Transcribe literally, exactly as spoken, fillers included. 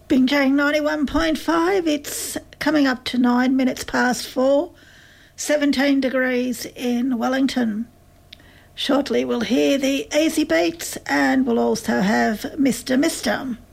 Bingjang ninety-one point five, it's coming up to nine minutes past four, seventeen degrees in Wellington. Shortly we'll hear the Easy Beats and we'll also have Mister Mister.